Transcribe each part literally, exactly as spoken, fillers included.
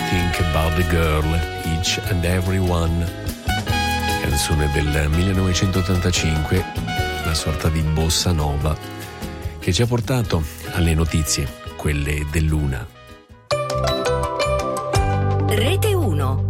Think About the Girl, Each and Every One, canzone del millenovecentottantacinque, una sorta di bossa nova che ci ha portato alle notizie, quelle dell'una. Rete uno.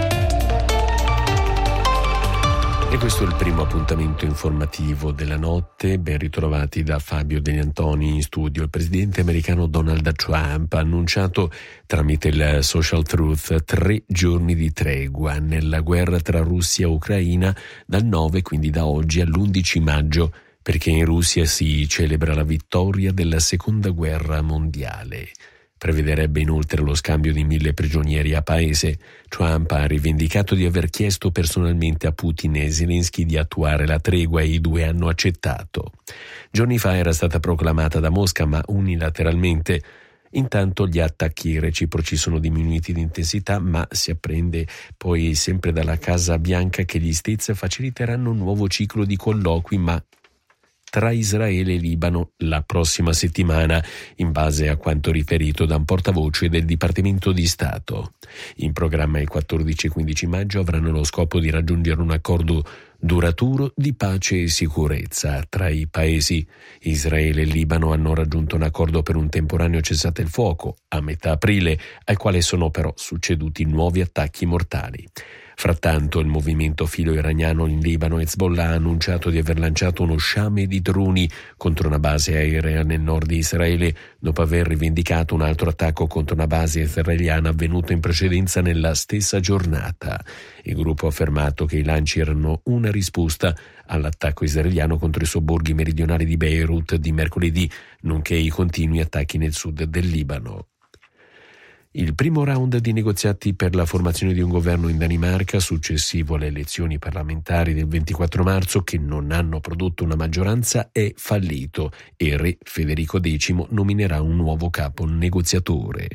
E questo è il primo appuntamento informativo della notte. Ben ritrovati da Fabio Degli Antoni in studio. Il presidente americano Donald Trump ha annunciato tramite il Social Truth tre giorni di tregua nella guerra tra Russia e Ucraina dal nove, quindi da oggi, all'undici maggio, perché in Russia si celebra la vittoria della seconda guerra mondiale. Prevederebbe inoltre lo scambio di mille prigionieri a paese. Trump ha rivendicato di aver chiesto personalmente a Putin e Zelensky di attuare la tregua e i due hanno accettato. Giorni fa era stata proclamata da Mosca, ma unilateralmente. Intanto gli attacchi reciproci sono diminuiti di intensità, ma si apprende poi sempre dalla Casa Bianca che gli States faciliteranno un nuovo ciclo di colloqui, ma tra Israele e Libano la prossima settimana, in base a quanto riferito da un portavoce del Dipartimento di Stato. In programma il quattordici e quindici maggio avranno lo scopo di raggiungere un accordo duraturo di pace e sicurezza tra i paesi. Israele e Libano hanno raggiunto un accordo per un temporaneo cessate il fuoco a metà aprile, al quale sono però succeduti nuovi attacchi mortali. Frattanto, il movimento filo-iraniano in Libano, Hezbollah, ha annunciato di aver lanciato uno sciame di droni contro una base aerea nel nord di Israele, dopo aver rivendicato un altro attacco contro una base israeliana avvenuto in precedenza nella stessa giornata. Il gruppo ha affermato che i lanci erano una risposta all'attacco israeliano contro i sobborghi meridionali di Beirut di mercoledì, nonché i continui attacchi nel sud del Libano. Il primo round di negoziati per la formazione di un governo in Danimarca, successivo alle elezioni parlamentari del ventiquattro marzo, che non hanno prodotto una maggioranza, è fallito e re Federico decimo nominerà un nuovo capo negoziatore.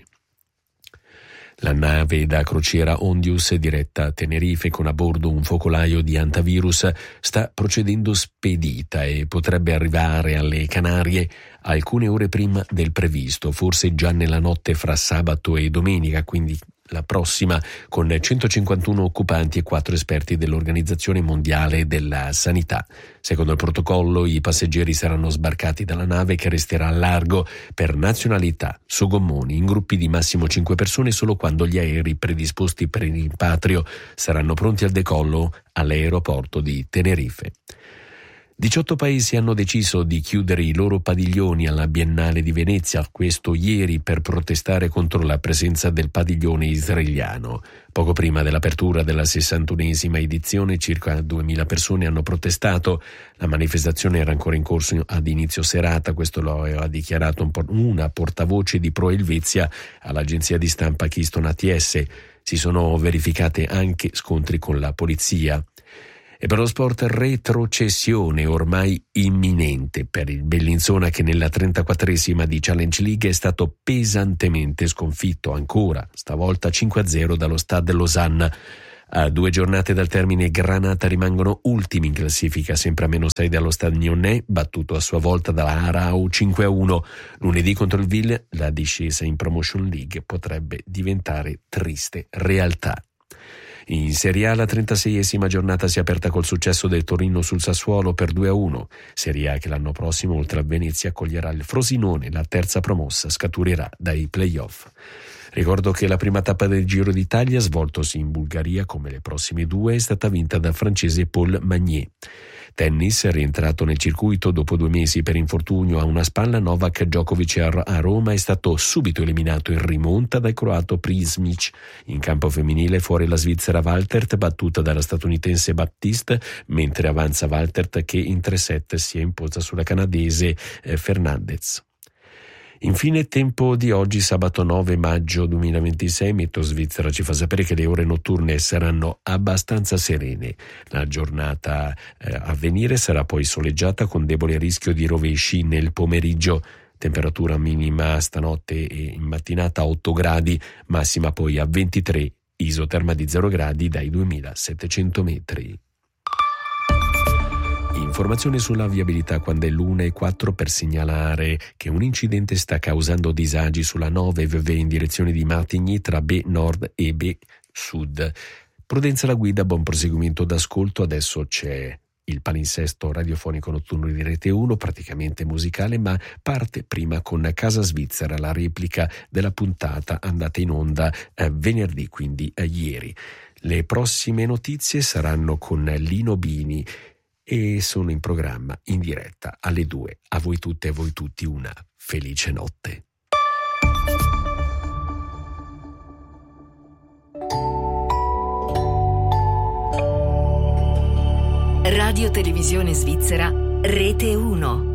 La nave da crociera Ondius, diretta a Tenerife con a bordo un focolaio di antivirus, sta procedendo spedita e potrebbe arrivare alle Canarie alcune ore prima del previsto, forse già nella notte fra sabato e domenica, quindi la prossima, con centocinquantuno occupanti e quattro esperti dell'Organizzazione Mondiale della Sanità. Secondo il protocollo, i passeggeri saranno sbarcati dalla nave, che resterà a largo per nazionalità su gommoni in gruppi di massimo cinque persone solo quando gli aerei predisposti per il rimpatrio saranno pronti al decollo all'aeroporto di Tenerife. diciotto paesi hanno deciso di chiudere i loro padiglioni alla Biennale di Venezia, questo ieri, per protestare contro la presenza del padiglione israeliano. Poco prima dell'apertura della sessantunesima edizione, circa duemila persone hanno protestato. La manifestazione era ancora in corso ad inizio serata, questo lo aveva dichiarato un po' una portavoce di Pro Helvezia all'agenzia di stampa Keystone A T S. Si sono verificate anche scontri con la polizia. E per lo sport, retrocessione ormai imminente per il Bellinzona, che nella trentaquattresima di Challenge League è stato pesantemente sconfitto ancora, stavolta cinque a zero dallo Stade Lausanne. A due giornate dal termine, Granata rimangono ultimi in classifica, sempre a meno sei dallo Stade Lyonnais, battuto a sua volta dalla Aarau cinque a uno. Lunedì contro il Ville, la discesa in Promotion League potrebbe diventare triste realtà. In Serie A la trentaseiesima giornata si è aperta col successo del Torino sul Sassuolo per due a uno. Serie A che l'anno prossimo, oltre a Venezia, accoglierà il Frosinone, la terza promossa, scaturirà dai play-off. Ricordo che la prima tappa del Giro d'Italia, svoltosi in Bulgaria come le prossime due, è stata vinta dal francese Paul Magnier. Tennis, rientrato nel circuito dopo due mesi per infortunio a una spalla, Novak Djokovic a Roma è stato subito eliminato in rimonta dal croato Prismic. In campo femminile, fuori la svizzera Waltert, battuta dalla statunitense Baptiste, mentre avanza Waltert, che in tre set si è imposta sulla canadese eh, Fernandez. Infine, tempo di oggi, sabato nove maggio duemilaventisei. Meteo Svizzera ci fa sapere che le ore notturne saranno abbastanza serene. La giornata eh, a venire sarà poi soleggiata con debole rischio di rovesci nel pomeriggio. Temperatura minima stanotte e in mattinata otto gradi, massima poi a ventitré, isoterma di zero gradi dai duemilasettecento metri. Informazioni sulla viabilità quando è l'una e quattro per segnalare che un incidente sta causando disagi sulla nove V V in direzione di Matigni tra B Nord e B Sud. Prudenza alla guida, buon proseguimento d'ascolto. Adesso c'è il palinsesto radiofonico notturno di Rete uno, praticamente musicale, ma parte prima con Casa Svizzera, la replica della puntata andata in onda eh, venerdì, quindi eh, ieri. Le prossime notizie saranno con Lino Bini e sono in programma in diretta alle due. A voi tutte e a voi tutti una felice notte. Radio Televisione Svizzera, Rete uno.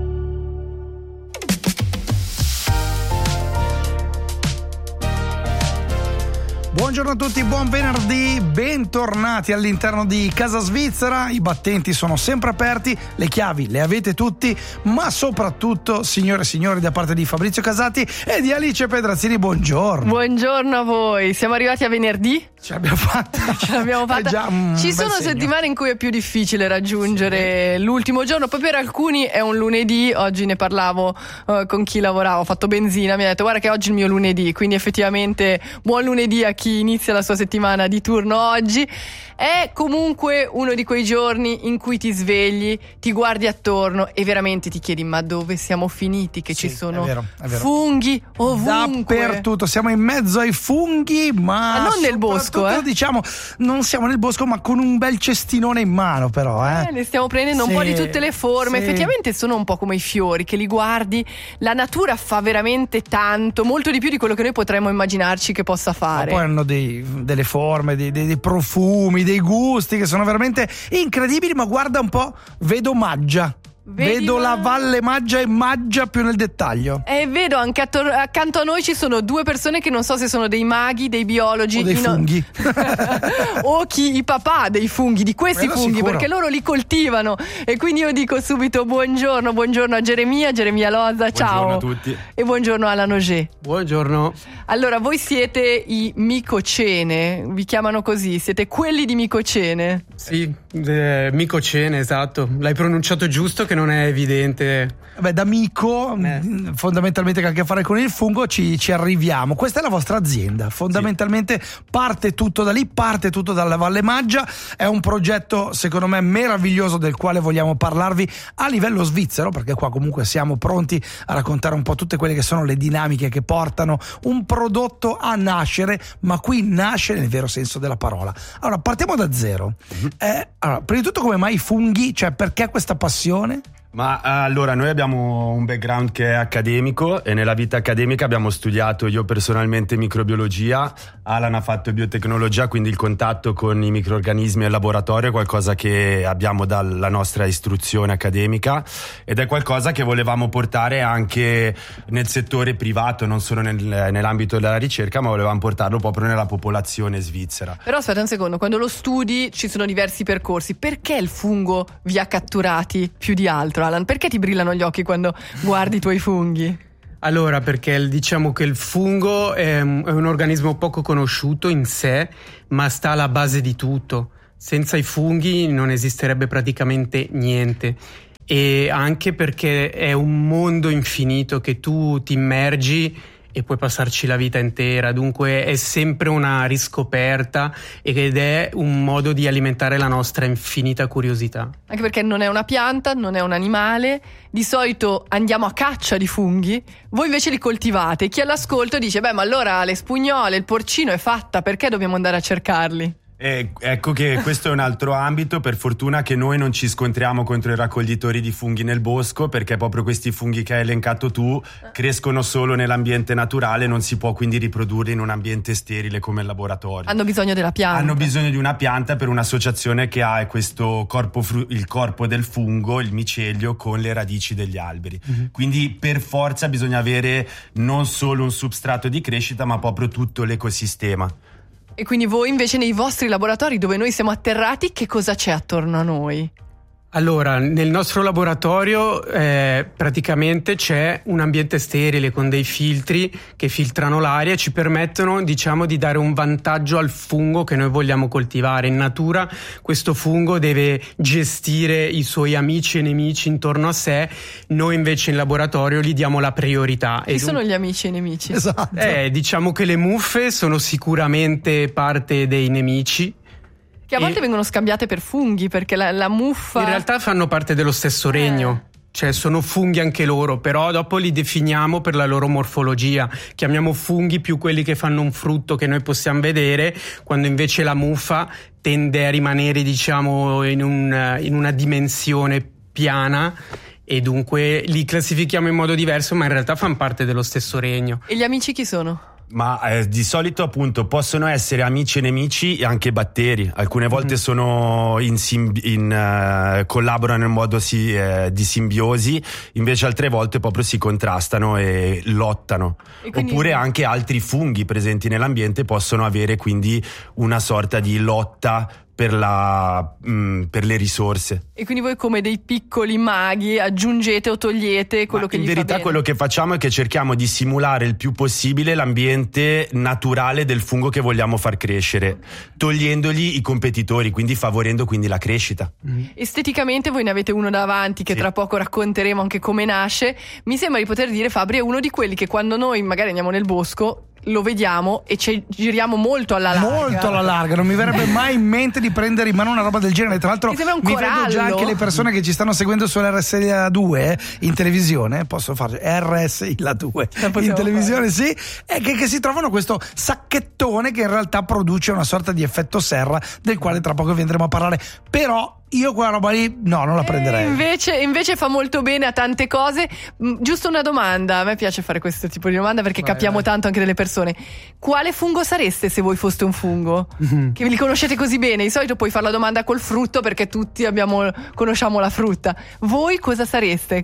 Buongiorno a tutti, buon venerdì, bentornati all'interno di Casa Svizzera. I battenti sono sempre aperti, le chiavi le avete tutti, ma soprattutto, signore e signori, da parte di Fabrizio Casati e di Alice Pedrazzini, buongiorno. Buongiorno a voi, siamo arrivati a venerdì. Ce l'abbiamo fatta. Ce l'abbiamo fatta. Già Ci sono segno. settimane in cui è più difficile raggiungere sì. l'ultimo giorno, poi per alcuni è un lunedì. Oggi ne parlavo uh, con chi lavorava, ho fatto benzina, mi ha detto guarda che oggi è il mio lunedì, quindi effettivamente buon lunedì a chi inizia la sua settimana di turno oggi. È comunque uno di quei giorni in cui ti svegli, ti guardi attorno e veramente ti chiedi ma dove siamo finiti, che sì, ci sono è vero, è vero. funghi ovunque. Dappertutto, siamo in mezzo ai funghi, ma, ma non nel bosco, eh? Diciamo, non siamo nel bosco, ma con un bel cestinone in mano, però, eh. eh ne stiamo prendendo sì, un po' di tutte le forme. Sì. Effettivamente sono un po' come i fiori, che li guardi, la natura fa veramente tanto, molto di più di quello che noi potremmo immaginarci che possa fare. Ma poi hanno dei, delle forme, dei, dei, dei profumi, dei gusti che sono veramente incredibili, ma guarda un po', vedo Maggia. Vedi Vedo la Valle Maggia e Maggia più nel dettaglio. E vedo anche attor- accanto a noi ci sono due persone che non so se sono dei maghi, dei biologi o dei funghi o chi i papà dei funghi, di questi Quello funghi sicuro. Perché loro li coltivano. E quindi io dico subito buongiorno, buongiorno a Geremia, Geremia Loza, ciao. Buongiorno a tutti. E buongiorno a Alan Auger. Buongiorno. Allora, voi siete i Micocene, vi chiamano così, siete quelli di Micocene. Sì, eh, Micocene, esatto. L'hai pronunciato giusto, che non è evidente. Beh, da mico, eh. fondamentalmente che ha a che fare con il fungo, ci, ci arriviamo. Questa è la vostra azienda, fondamentalmente sì. Parte tutto da lì, parte tutto dalla Valle Maggia. È un progetto secondo me meraviglioso del quale vogliamo parlarvi a livello svizzero, perché qua comunque siamo pronti a raccontare un po' tutte quelle che sono le dinamiche che portano un prodotto a nascere, ma qui nasce nel vero senso della parola. Allora, partiamo da zero. Mm-hmm. Eh, allora, prima di tutto, come mai i funghi? Cioè, perché questa passione? Ma allora, noi abbiamo un background che è accademico e nella vita accademica abbiamo studiato, io personalmente, microbiologia, Alan ha fatto biotecnologia, quindi il contatto con i microrganismi al laboratorio è qualcosa che abbiamo dalla nostra istruzione accademica ed è qualcosa che volevamo portare anche nel settore privato, non solo nel, nell'ambito della ricerca, ma volevamo portarlo proprio nella popolazione svizzera. Però aspetta un secondo, quando lo studi ci sono diversi percorsi, perché il fungo vi ha catturati più di altro? Alan, perché ti brillano gli occhi quando guardi i tuoi funghi? Allora, perché diciamo che il fungo è un, è un organismo poco conosciuto in sé, ma sta alla base di tutto. Senza i funghi non esisterebbe praticamente niente. E anche perché è un mondo infinito che tu ti immergi e puoi passarci la vita intera, dunque è sempre una riscoperta ed è un modo di alimentare la nostra infinita curiosità. Anche perché non è una pianta, non è un animale, di solito andiamo a caccia di funghi, voi invece li coltivate. Chi all'ascolto dice beh, ma allora le spugnole, il porcino è fatta, perché dobbiamo andare a cercarli? E ecco che questo è un altro ambito. Per fortuna che noi non ci scontriamo contro i raccoglitori di funghi nel bosco, perché proprio questi funghi che hai elencato tu crescono solo nell'ambiente naturale, non si può quindi riprodurli in un ambiente sterile come il laboratorio. Hanno bisogno della pianta. Hanno bisogno di una pianta per un'associazione che ha questo corpo, il corpo del fungo, il micelio, con le radici degli alberi. Mm-hmm. Quindi per forza bisogna avere non solo un substrato di crescita, ma proprio tutto l'ecosistema. E quindi voi invece nei vostri laboratori dove noi siamo atterrati, che cosa c'è attorno a noi? Allora, nel nostro laboratorio eh, praticamente c'è un ambiente sterile con dei filtri che filtrano l'aria e ci permettono, diciamo, di dare un vantaggio al fungo che noi vogliamo coltivare. In natura questo fungo deve gestire i suoi amici e nemici intorno a sé, noi invece in laboratorio gli diamo la priorità. Chi sono gli amici e nemici? Esatto. Eh, diciamo che le muffe sono sicuramente parte dei nemici. Che a volte e vengono scambiate per funghi, perché la, la muffa... In realtà fanno parte dello stesso regno. Eh. Cioè sono funghi anche loro, però dopo li definiamo per la loro morfologia. Chiamiamo funghi più quelli che fanno un frutto che noi possiamo vedere, quando invece la muffa tende a rimanere, diciamo, in, un, in una dimensione piana, e dunque li classifichiamo in modo diverso, ma in realtà fanno parte dello stesso regno. E gli amici chi sono? Ma eh, di solito appunto possono essere amici e nemici e anche batteri. Alcune volte mm. sono in, simbi- in uh, collaborano in modo si, eh, di simbiosi, invece altre volte proprio si contrastano e lottano. E quindi... Oppure anche altri funghi presenti nell'ambiente possono avere quindi una sorta di lotta per, la, mh, per le risorse. E quindi voi, come dei piccoli maghi, aggiungete o togliete quello Ma che gli gli fa bene? In verità quello che facciamo è che cerchiamo di simulare il più possibile l'ambiente naturale del fungo che vogliamo far crescere, togliendogli i competitori, quindi favorendo quindi la crescita. Mm. Esteticamente voi ne avete uno davanti che sì. tra poco racconteremo anche come nasce. Mi sembra di poter dire, Fabri, è uno di quelli che quando noi magari andiamo nel bosco lo vediamo e ci giriamo molto alla larga. Molto alla larga, non mi verrebbe mai in mente di prendere in mano una roba del genere. Tra l'altro mi, mi vedo già anche le persone che ci stanno seguendo sull'R S I la due in televisione, posso fare R S I la due in televisione, fare. Sì, e che, che si trovano questo sacchettone che in realtà produce una sorta di effetto serra, del quale tra poco vi andremo a parlare. Però io quella roba lì no, non la prenderei. E invece, invece fa molto bene a tante cose. Giusto una domanda, a me piace fare questo tipo di domanda perché vai, capiamo vai. tanto anche delle persone. Quale fungo sareste se voi foste un fungo? Mm-hmm. Che li conoscete così bene. Di solito puoi fare la domanda col frutto perché tutti abbiamo, conosciamo la frutta. Voi cosa sareste?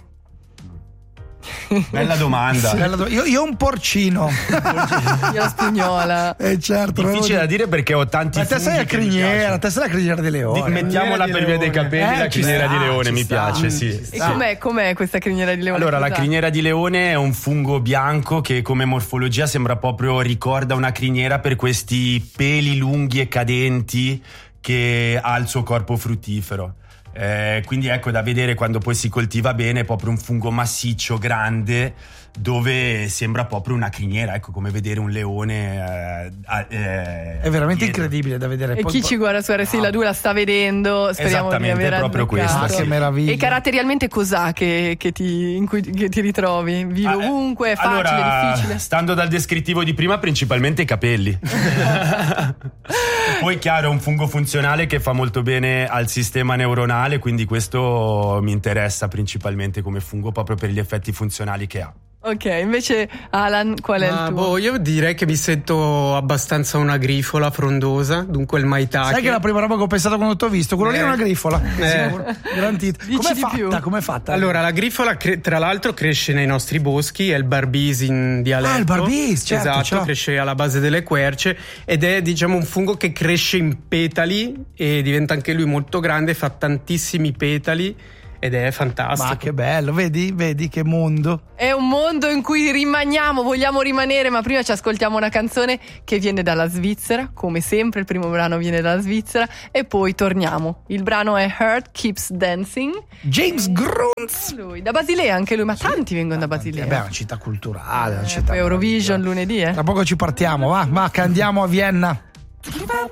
Bella domanda. Sì, bella do- io, io un porcino. Io la spugnola. Eh certo. Difficile da dire perché ho tanti ma te funghi. sei la criniera, te sei la criniera di leone. Mettiamola per via dei capelli, eh, la criniera sta, di leone mi sta, piace, sì. E com'è, com'è questa criniera di leone? Allora, la criniera di leone è un fungo bianco che come morfologia sembra proprio, ricorda una criniera per questi peli lunghi e cadenti che ha il suo corpo fruttifero. Eh, quindi ecco, da vedere quando poi si coltiva bene, è proprio un fungo massiccio, grande, dove sembra proprio una criniera, ecco, come vedere un leone. Eh, eh, è veramente dietro. Incredibile da vedere. E poi, chi poi... ci guarda su R S I la due la sta vedendo, speriamo di aver è proprio questa, ah, sì. Che meraviglia. E caratterialmente cos'ha che, che, ti, in cui che ti ritrovi? Vive ah, ovunque, è facile, allora, difficile? Stando dal descrittivo di prima, principalmente i capelli. Poi chiaro, è un fungo funzionale che fa molto bene al sistema neuronale, quindi questo mi interessa principalmente come fungo proprio per gli effetti funzionali che ha. Ok, invece Alan, qual è Ma il tuo? Boh, io direi che mi sento abbastanza una grifola frondosa, dunque il maitake. Sai che è la prima roba che ho pensato quando ti ho visto? Quello eh. lì è una grifola. Eh. Garantito. Com'è fatta? Com'è fatta? Allora, la grifola cre- tra l'altro cresce nei nostri boschi, è il barbisi in dialetto. Ah, il barbisi, certo. Esatto, ciao. Cresce alla base delle querce ed è, diciamo, un fungo che cresce in petali e diventa anche lui molto grande, fa tantissimi petali. Ed è fantastico. Ma che bello, vedi, vedi che mondo. È un mondo in cui rimaniamo, vogliamo rimanere, ma prima ci ascoltiamo una canzone che viene dalla Svizzera, come sempre il primo brano viene dalla Svizzera, e poi torniamo. Il brano è Heart Keeps Dancing. James Grunz. Lui, da Basilea anche lui, ma sì. tanti vengono da Basilea. Beh, è una città culturale, una eh, città poi Eurovision lunedì, eh. Tra poco ci partiamo, va, va che andiamo a Vienna. Keep up